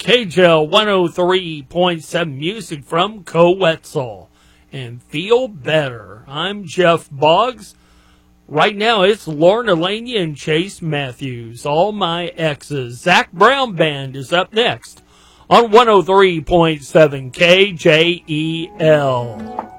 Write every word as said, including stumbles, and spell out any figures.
K J L one oh three point seven music from Coetzel and Feel Better. I'm Jeff Boggs. Right now it's Lorna Laney and Chase Matthews, All My Exes. Zach Brown Band is up next on one oh three point seven K J E L.